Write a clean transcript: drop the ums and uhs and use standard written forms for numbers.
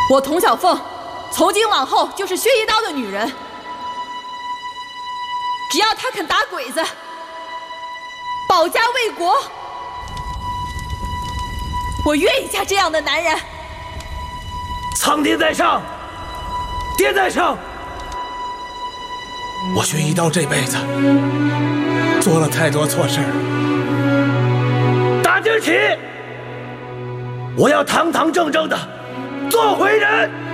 我童小凤，从今往后就是薛一刀的女人。只要她肯打鬼子，保家卫国，我愿意嫁这样的男人。 苍天在上，天在上。我薛一刀这辈子做了太多错事儿，打今起，我要堂堂正正的做回人。